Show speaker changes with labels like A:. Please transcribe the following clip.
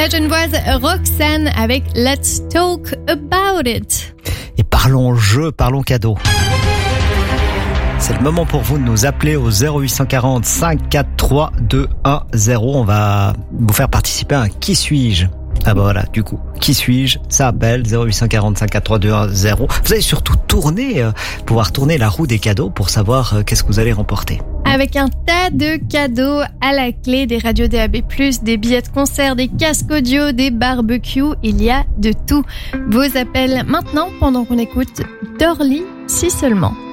A: La Genevoise Roxane avec Let's Talk About It.
B: Et parlons jeu, parlons cadeau. C'est le moment pour vous de nous appeler au 0840 543 210. On va vous faire participer à un Qui suis-je ? Ah bah voilà, du coup, Qui suis-je ? Ça appelle 0840 543 210. Vous allez surtout pouvoir tourner la roue des cadeaux pour savoir qu'est-ce que vous allez remporter.
A: Avec un tas de cadeaux à la clé, des radios DAB+, des billets de concert, des casques audio, des barbecues, il y a de tout. Vos appels maintenant pendant qu'on écoute Dorly, si seulement.